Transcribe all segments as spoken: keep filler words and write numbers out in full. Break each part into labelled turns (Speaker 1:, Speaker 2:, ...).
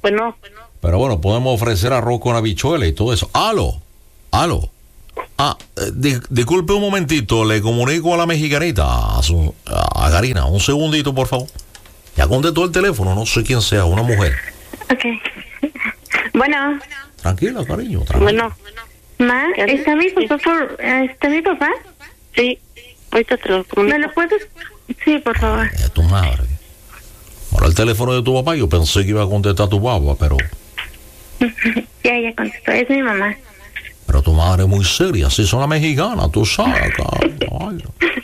Speaker 1: Bueno.
Speaker 2: Pero bueno, podemos ofrecer arroz con habichuela y todo eso. ¡Aló! ¡Aló! Ah, eh, di- disculpe un momentito, le comunico a la mexicanita, a, su, a Karina, un segundito, por favor. Ya contestó el teléfono, no sé quién sea, una mujer.
Speaker 3: Ok. Bueno,
Speaker 2: Tranquila, cariño, tranquila.
Speaker 1: Bueno.
Speaker 3: ma, ¿está mi papá por... eh, ¿Está mi papá?
Speaker 1: Sí. Ahorita te lo comunico.
Speaker 3: ¿Me lo puedes...? Sí, por favor.
Speaker 2: Eh, tu madre. Ahora el teléfono de tu papá, yo pensé que iba a contestar tu papá, pero...
Speaker 3: Ya, ya contestó. Es mi mamá.
Speaker 2: Pero tu madre es muy seria, así son las mexicanas, tú sabes, cabrón.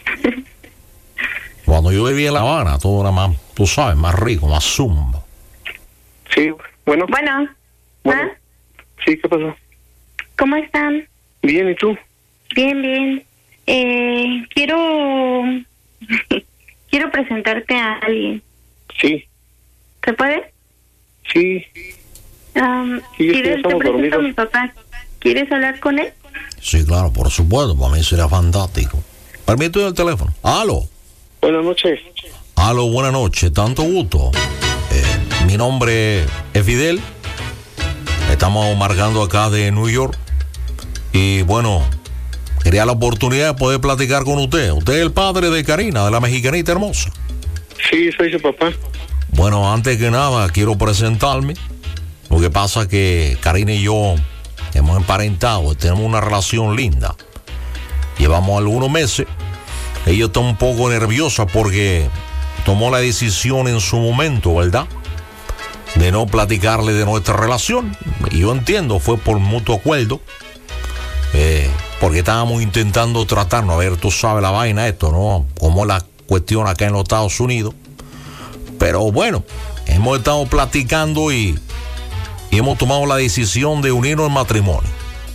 Speaker 2: Cuando yo vivía en La Habana, todo era más, tú sabes, más rico, más zumba.
Speaker 1: Sí, bueno.
Speaker 3: Bueno,
Speaker 1: Bueno.
Speaker 3: ma,
Speaker 1: Sí, ¿qué pasó?
Speaker 3: ¿cómo están?
Speaker 1: Bien, ¿y tú?
Speaker 3: Bien, bien. Eh, quiero... quiero presentarte a alguien.
Speaker 1: Sí,
Speaker 3: ¿Se puede?
Speaker 1: sí.
Speaker 3: Um,
Speaker 1: Sí, es que ya
Speaker 3: ¿quieres, te
Speaker 1: estamos
Speaker 3: presento a
Speaker 1: dormidos.
Speaker 3: mi papá? ¿Quieres hablar con él?
Speaker 2: Sí, claro, por supuesto, para mí sería fantástico. Permíteme el teléfono. Aló,
Speaker 1: Buenas noches.
Speaker 2: aló, buenas noches, tanto gusto. Eh, mi nombre es Fidel. Estamos marcando acá de New York. Y bueno, quería la oportunidad de poder platicar con usted. Usted es el padre de Karina, de la mexicanita hermosa.
Speaker 1: Sí, soy su papá.
Speaker 2: Bueno, antes que nada, quiero presentarme. Lo que pasa es que Karina y yo hemos emparentado, tenemos una relación linda. Llevamos algunos meses. Ella está un poco nerviosa porque tomó la decisión en su momento, ¿verdad?, de no platicarle de nuestra relación. Y yo entiendo, fue por mutuo acuerdo. Eh, porque estábamos intentando tratarnos. A ver, tú sabes la vaina esto, ¿no? Como es la cuestión acá en los Estados Unidos. Pero bueno, hemos estado platicando y, y hemos tomado la decisión de unirnos en matrimonio.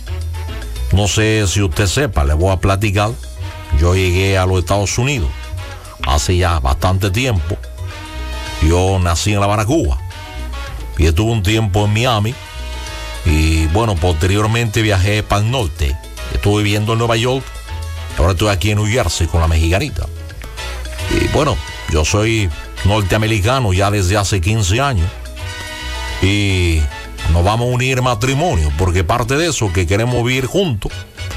Speaker 2: No sé si usted sepa, le voy a platicar. Yo llegué a los Estados Unidos hace ya bastante tiempo. Yo nací en La Habana, Cuba. Y estuve un tiempo en Miami. Y bueno, posteriormente viajé para el norte. Estuve viviendo en Nueva York. Ahora estoy aquí en New Jersey con la mexicanita. Y bueno, yo soy norteamericano ya desde hace quince años. Y nos vamos a unir en matrimonio, porque parte de eso que queremos vivir juntos.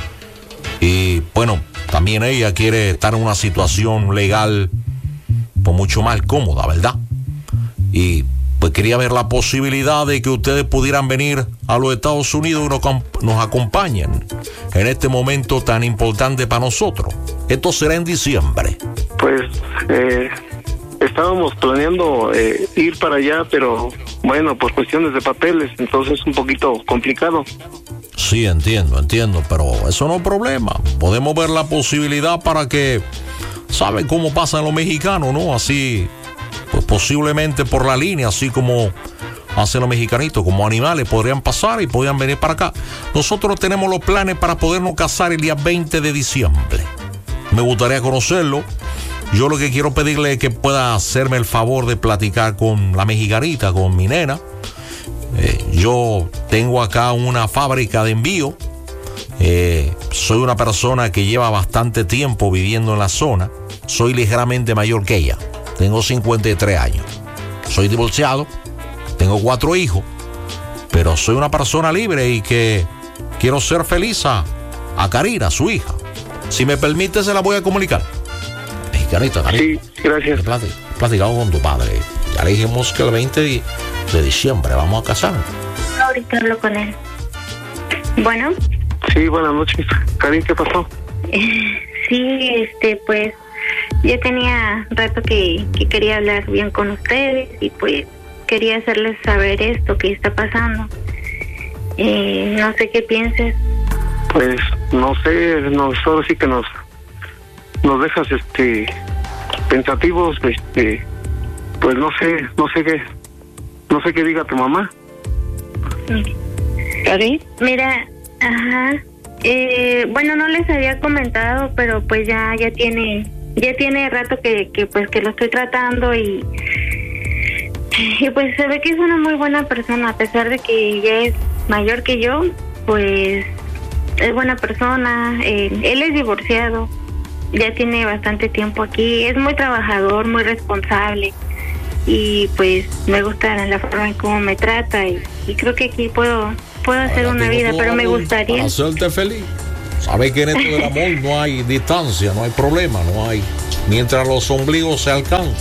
Speaker 2: Y bueno, también ella quiere estar en una situación legal pues mucho más cómoda, ¿verdad? Y pues quería ver la posibilidad de que ustedes pudieran venir a los Estados Unidos y nos, nos acompañen en este momento tan importante para nosotros. Esto será en diciembre.
Speaker 1: Pues eh, estábamos planeando eh, ir para allá, pero bueno, por cuestiones de papeles, entonces es un poquito complicado.
Speaker 2: Sí, entiendo, entiendo, pero eso no es problema. Podemos ver la posibilidad para que, ¿saben cómo pasan los mexicanos, no? Así, pues posiblemente por la línea, así como hacen los mexicanitos, como animales, podrían pasar y podrían venir para acá. Nosotros tenemos los planes para podernos casar el día veinte de diciembre. Me gustaría conocerlo. Yo lo que quiero pedirle es que pueda hacerme el favor de platicar con la mexicanita, con mi nena. Eh, yo tengo acá una fábrica de envío. Eh, soy una persona que lleva bastante tiempo viviendo en la zona. Soy ligeramente mayor que ella. Tengo cincuenta y tres años. Soy divorciado. Tengo cuatro hijos. Pero soy una persona libre y que quiero ser feliz a, a Karina, su hija. Si me permite, se la voy a comunicar. Mexicanita, Karina.
Speaker 1: Sí, gracias.
Speaker 2: He platicado con tu padre. Ya le dijimos que el veinte de diciembre vamos a casar.
Speaker 3: Ahorita hablo con él. Bueno.
Speaker 1: Sí, buenas noches. Karin, ¿qué pasó?
Speaker 3: Eh, sí, este, pues, yo tenía rato que, que quería hablar bien con ustedes y pues quería hacerles saber esto que está pasando. Eh, no sé qué pienses.
Speaker 1: Pues no sé, nos, ahora sí que nos nos dejas este pensativos, este pues no sé, no sé qué no sé qué diga tu mamá.
Speaker 3: ¿Karin? Mira, ajá, eh, bueno, no les había comentado, pero pues ya ya tiene ya tiene rato que, que pues que lo estoy tratando y y pues se ve que es una muy buena persona, a pesar de que ya es mayor que yo, pues es buena persona. Eh, él es divorciado, ya tiene bastante tiempo aquí, es muy trabajador, muy responsable. y pues me gusta la forma en cómo me trata y, y creo que aquí puedo puedo hacer una vida, pero me gustaría
Speaker 2: para hacerte feliz. Sabes que en esto del amor no hay distancia, no hay problema, no hay, mientras los ombligos se alcanzan.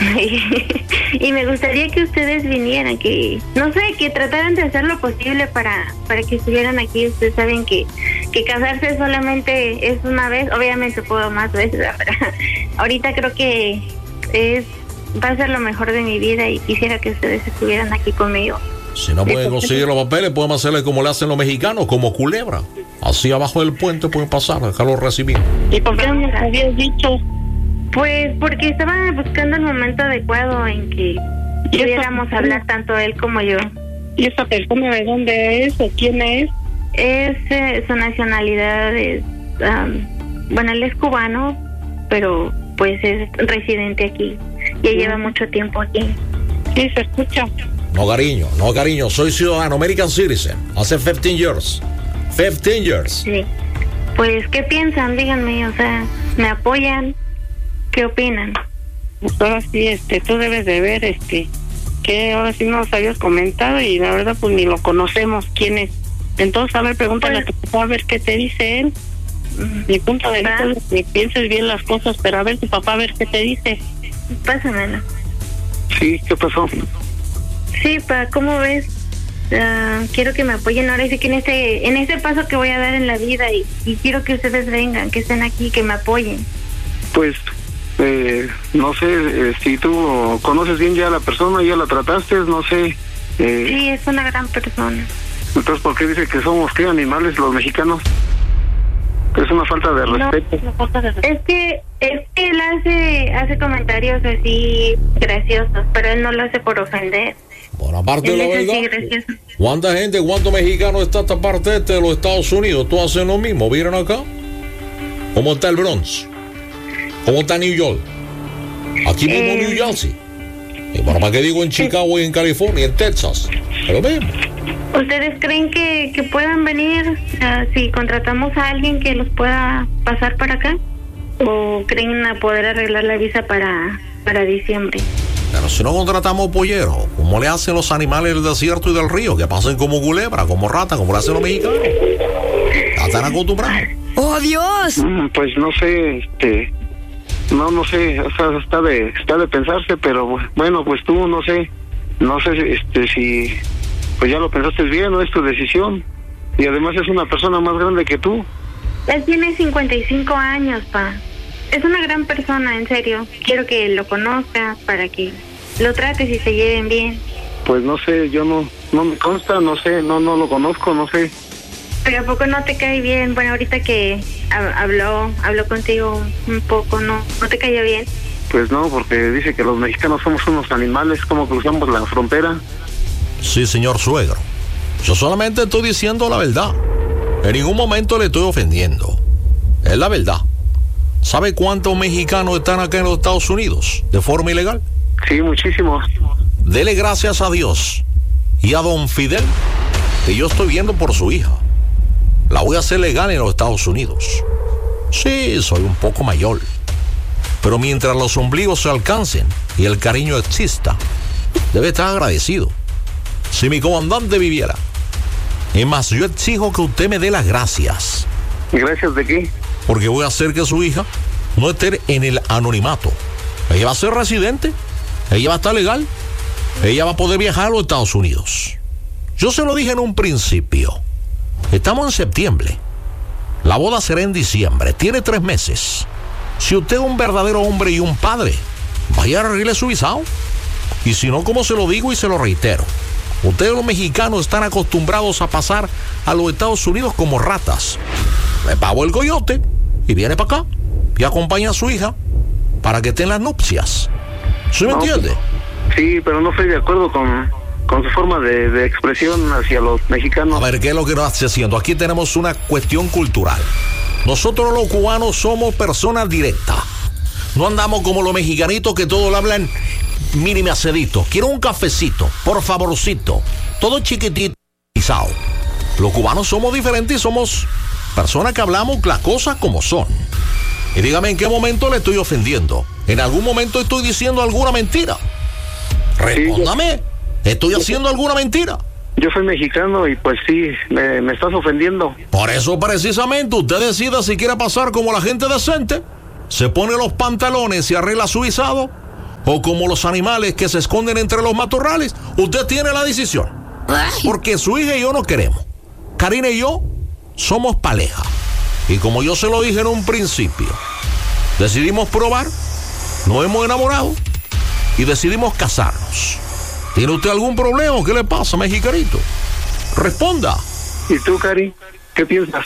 Speaker 3: Y me gustaría que ustedes vinieran, que no sé, que trataran de hacer lo posible para para que estuvieran aquí. Ustedes saben que que casarse solamente es una vez, obviamente puedo más veces, pero ahorita creo que es va a ser lo mejor de mi vida y quisiera que ustedes estuvieran aquí conmigo.
Speaker 2: Si no pueden conseguir los papeles, podemos hacerle como le hacen los mexicanos, como culebra. Así abajo del puente pueden pasar, dejarlo recibir.
Speaker 4: ¿Y por qué no me habías dicho?
Speaker 3: Pues porque estaba buscando el momento adecuado en que pudiéramos hablar tanto él como yo.
Speaker 4: ¿Y esa persona de dónde es o quién es?
Speaker 3: Es, eh, su nacionalidad es, um, bueno, él es cubano, pero pues es residente aquí. Ya lleva mucho tiempo aquí.
Speaker 4: Sí, se escucha.
Speaker 2: No, cariño, no, cariño, soy ciudadano, American citizen, hace fifteen years. fifteen years.
Speaker 3: Sí. Pues, ¿qué piensan? Díganme, o sea, ¿me apoyan? ¿Qué opinan?
Speaker 4: Pues ahora sí, este, tú debes de ver, este, que ahora sí nos habías comentado y la verdad pues ni lo conocemos quién es. Entonces, a ver, pregúntale pues, a tu papá a ver qué te dice él. Mi punto de vista es que pienses bien las cosas, pero a ver tu papá a ver qué te dice.
Speaker 3: Pásamelo.
Speaker 1: Sí, ¿qué pasó?
Speaker 3: Sí, pa, ¿cómo ves? Uh, quiero que me apoyen ahora sí que en este en este paso que voy a dar en la vida y, y quiero que ustedes vengan, que estén aquí, que me apoyen.
Speaker 1: Pues eh, no sé, eh, si tú conoces bien ya a la persona, ya la trataste, no sé. Eh,
Speaker 3: sí, es una gran persona.
Speaker 1: Entonces, ¿por qué dice que somos qué animales los mexicanos? Es una falta de respeto.
Speaker 3: No, es que es que él hace hace comentarios así graciosos, pero él no lo hace por ofender.
Speaker 2: Bueno, aparte de la
Speaker 3: Él es así
Speaker 2: verdad,
Speaker 3: gracioso.
Speaker 2: ¿cuánta gente, cuántos mexicanos está esta parte este de los Estados Unidos? ¿Tú haces lo mismo? ¿Vieron acá? ¿Cómo está el Bronx? ¿Cómo está New York? Aquí mismo
Speaker 3: Eh,
Speaker 2: New Jersey. Y bueno, ¿para qué digo en Chicago y en California, en Texas? Es lo mismo.
Speaker 3: ¿Ustedes creen que, que puedan venir uh, si contratamos a alguien que los pueda pasar para acá? ¿O creen a poder arreglar la visa para, para diciembre?
Speaker 2: Pero si no contratamos polleros, ¿cómo le hacen los animales del desierto y del río? Que pasen como culebra, como rata, como le hacen los mexicanos. Ya están acostumbrados.
Speaker 5: ¡Oh, Dios!
Speaker 1: Mm, Pues no sé, este... No, no sé, o sea, está de, está de pensarse, pero bueno, pues tú, no sé, no sé, este, si, pues ya lo pensaste bien, no es tu decisión, y además es una persona más grande que tú.
Speaker 3: Él tiene cincuenta y cinco años, pa. Es una gran persona, en serio. Quiero que lo conozcas para que lo trates y se lleven bien.
Speaker 1: Pues no sé, yo no, no me consta, no sé, no, no lo conozco, no sé.
Speaker 3: Pero ¿a poco no te cae bien? Bueno, ahorita que ha- habló, habló contigo un poco, ¿no? ¿No te cayó bien?
Speaker 1: Pues no, porque dice que los mexicanos somos unos animales, como cruzamos la frontera.
Speaker 2: Sí, señor suegro. Yo solamente estoy diciendo la verdad. En ningún momento le estoy ofendiendo. Es la verdad. ¿Sabe cuántos mexicanos están acá en los Estados Unidos de forma ilegal?
Speaker 1: Sí, muchísimos.
Speaker 2: Dele gracias a Dios y a don Fidel que yo estoy viendo por su hija. La voy a hacer legal en los Estados Unidos. Sí, soy un poco mayor. Pero mientras los ombligos se alcancen y el cariño exista, debe estar agradecido. Si mi comandante viviera. Es más, yo exijo que usted me dé las gracias.
Speaker 1: ¿Gracias de qué?
Speaker 2: Porque voy a hacer que su hija no esté en el anonimato. Ella va a ser residente. Ella va a estar legal. Ella va a poder viajar a los Estados Unidos. Yo se lo dije en un principio. Estamos en septiembre. La boda será en diciembre. Tiene tres meses. Si usted es un verdadero hombre y un padre, vaya a arreglar su visado. Y si no, como se lo digo y se lo reitero, ustedes los mexicanos están acostumbrados a pasar a los Estados Unidos como ratas. Le pago el coyote y viene para acá y acompaña a su hija para que estén las nupcias. ¿Sí me
Speaker 1: No,
Speaker 2: entiende?
Speaker 1: Sí, pero no estoy de acuerdo con, con su forma de, de expresión hacia los mexicanos.
Speaker 2: A ver, ¿qué es lo que nos hace haciendo? Aquí tenemos una cuestión cultural. Nosotros los cubanos somos personas directas. No andamos como los mexicanitos que todos le hablan mínimo acedito. Quiero un cafecito, por favorcito. Todo chiquitito. Los cubanos somos diferentes y somos personas que hablamos las cosas como son. Y dígame en qué momento le estoy ofendiendo. ¿En algún momento estoy diciendo alguna mentira? Respóndame. Sí, yo... ¿Estoy haciendo alguna mentira?
Speaker 1: Yo soy mexicano y pues sí, me, me estás ofendiendo.
Speaker 2: Por eso precisamente usted decida si quiere pasar como la gente decente, se pone los pantalones y arregla su guisado, o como los animales que se esconden entre los matorrales. Usted tiene la decisión. Porque su hija y yo no queremos. Karina y yo somos pareja. Y como yo se lo dije en un principio, decidimos probar, nos hemos enamorado y decidimos casarnos. ¿Tiene usted algún problema? ¿Qué le pasa, mexicanito? Responda.
Speaker 1: ¿Y tú, Cari? ¿Qué piensas?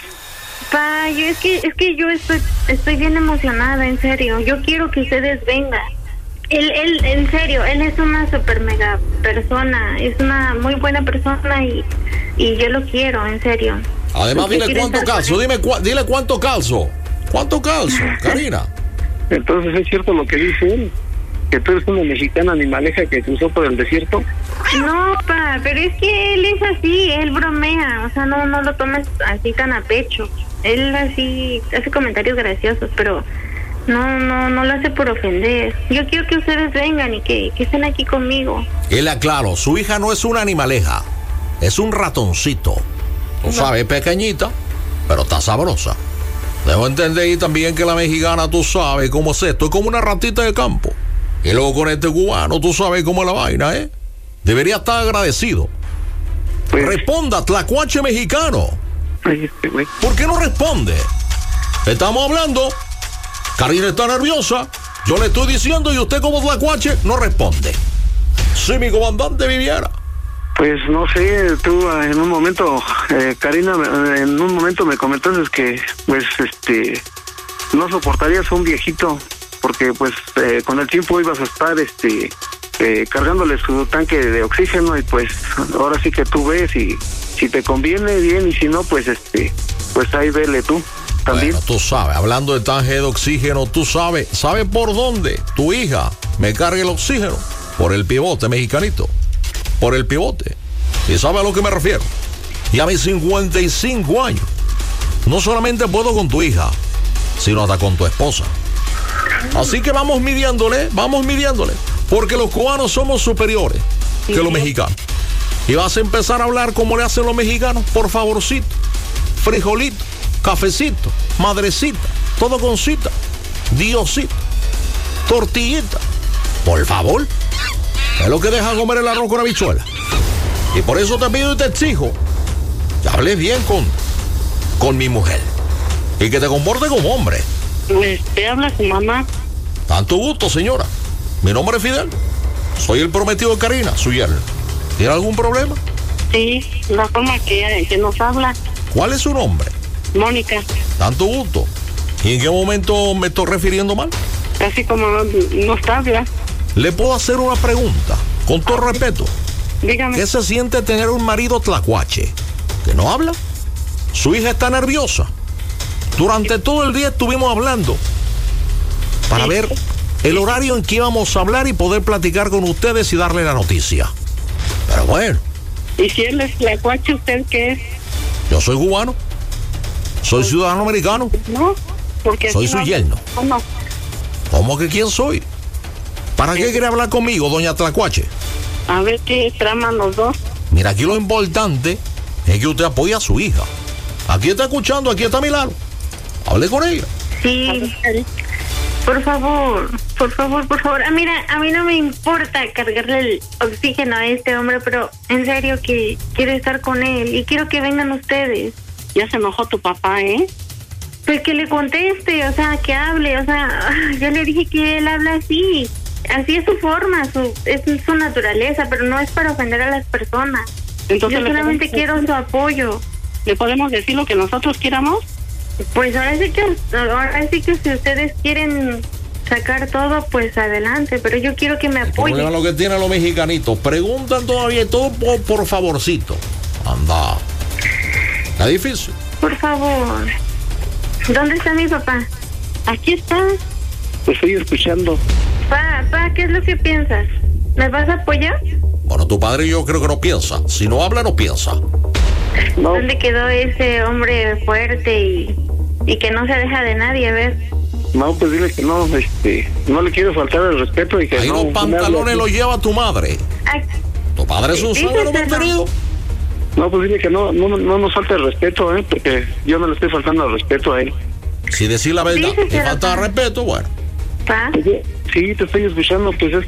Speaker 3: Pa, yo es que, es que yo estoy, estoy bien emocionada, en serio. Yo quiero que ustedes vengan. Él, él, en serio, él es una super mega persona, es una muy buena persona y, y yo lo quiero, en serio.
Speaker 2: Además, dile cuánto calzo, dime cu dile cuánto calzo. ¿Cuánto calzo, Karina?
Speaker 1: Entonces, ¿es cierto lo que dice él? ¿Que tú eres una mexicana animaleja que cruzó por el desierto?
Speaker 3: No, pa, pero es que él es así, él bromea, o sea, no, no lo tomes así tan a pecho. Él así hace comentarios graciosos, pero no, no, no lo hace por ofender. Yo quiero que ustedes vengan y que, que estén aquí conmigo.
Speaker 2: Él aclaró, su hija no es una animaleja, es un ratoncito. Tú sabes, pequeñita, pero está sabrosa. Debo entender también que la mexicana, tú sabes cómo es esto, es como una ratita de campo. Y luego con este cubano, tú sabes cómo es la vaina, ¿eh? Debería estar agradecido. Pues, responda, tlacuache mexicano.
Speaker 1: Ay, este güey.
Speaker 2: ¿Por qué no responde? Estamos hablando, Karina está nerviosa, yo le estoy diciendo y usted como tlacuache no responde. Si mi comandante viviera.
Speaker 1: Pues no sé, tú en un momento, eh, Karina, en un momento me comentaste que, pues, este, no soportarías a un viejito, porque, pues, eh, con el tiempo ibas a estar, este, eh, cargándole su tanque de oxígeno y, pues, ahora sí que tú ves y si te conviene, bien, y si no, pues, este, pues ahí vele tú también.
Speaker 2: Bueno, tú sabes, hablando de tanque de oxígeno, tú sabes, ¿sabes por dónde tu hija me carga el oxígeno? Por el pivote, mexicanito. Por el pivote. ¿Y sabe a lo que me refiero? Y a mis cincuenta y cinco años, no solamente puedo con tu hija, sino hasta con tu esposa. Así que vamos midiéndole, vamos midiéndole, porque los cubanos somos superiores que los mexicanos. Y vas a empezar a hablar como le hacen los mexicanos, por favorcito, frijolito, cafecito, madrecita, todo con cita, diosito, tortillita, por favor. Es lo que deja comer el arroz con habichuela. Y por eso te pido y te exijo que hables bien con, con mi mujer y que te comportes como hombre.
Speaker 4: Pues te habla su mamá.
Speaker 2: Tanto gusto, señora. Mi nombre es Fidel. Soy el prometido de Karina, su yerno. ¿Tiene algún problema?
Speaker 4: Sí, la forma que, que nos habla.
Speaker 2: ¿Cuál es su nombre?
Speaker 4: Mónica.
Speaker 2: Tanto gusto. ¿Y en qué momento me estoy refiriendo mal?
Speaker 4: Así como nos habla.
Speaker 2: ¿Le puedo hacer una pregunta? Con todo ah, respeto.
Speaker 4: Dígame.
Speaker 2: ¿Qué se siente tener un marido tlacuache que no habla? Su hija está nerviosa. Durante todo el día estuvimos hablando para sí. ver el horario en que íbamos a hablar y poder platicar con ustedes y darle la noticia. Pero bueno.
Speaker 4: ¿Y si él es tlacuache, usted qué es?
Speaker 2: Yo soy cubano. Soy ciudadano americano.
Speaker 4: No, porque
Speaker 2: soy su
Speaker 4: no,
Speaker 2: yerno.
Speaker 4: No.
Speaker 2: ¿Cómo que quién soy? ¿Para qué quiere hablar conmigo, doña Tlacuache?
Speaker 4: A ver qué traman los dos.
Speaker 2: Mira, aquí lo importante es que usted apoye a su hija. Aquí está escuchando, aquí está a mi lado. Hable con ella.
Speaker 3: Sí. Por favor, por favor, por favor. Ah, mira, a mí no me importa cargarle el oxígeno a este hombre, pero en serio que quiero estar con él y quiero que vengan ustedes.
Speaker 4: Ya se enojó tu papá, ¿eh?
Speaker 3: Pues que le conteste, o sea, que hable, o sea, yo le dije que él habla así. Así es su forma, su, es su naturaleza, pero no es para ofender a las personas. Entonces, yo solamente quiero su apoyo.
Speaker 4: ¿Le podemos decir lo que nosotros quieramos?
Speaker 3: Pues ahora sí que, ahora sí que si ustedes quieren sacar todo, pues adelante, pero yo quiero que me apoyen.
Speaker 2: Mira lo que tienen los mexicanitos, preguntan todavía todo por, por favorcito. Anda. Está difícil.
Speaker 3: Por favor. ¿Dónde está mi papá?
Speaker 4: Aquí está.
Speaker 1: Pues estoy escuchando.
Speaker 3: Pa, pa, ¿qué es lo que piensas? ¿Me vas a apoyar?
Speaker 2: Bueno, tu padre yo creo que no piensa. Si no habla, no piensa.
Speaker 1: No.
Speaker 3: ¿Dónde quedó ese hombre fuerte y, y que no se deja de nadie? A ver.
Speaker 1: No, pues dile que no, este, no le quiero faltar el respeto y que
Speaker 2: Ahí
Speaker 1: no.
Speaker 2: los pantalones los lleva tu madre.
Speaker 3: Ay,
Speaker 2: Tu padre es un zángano mantenido.
Speaker 1: No, pues dile que no, no, no nos falta el respeto, ¿eh? Porque yo no le estoy faltando el respeto a él.
Speaker 2: Si decir la verdad,
Speaker 3: Díseselo,
Speaker 2: te falta
Speaker 3: pa.
Speaker 2: respeto, bueno.
Speaker 3: ¿pa?
Speaker 1: Sí, te estoy escuchando, pues es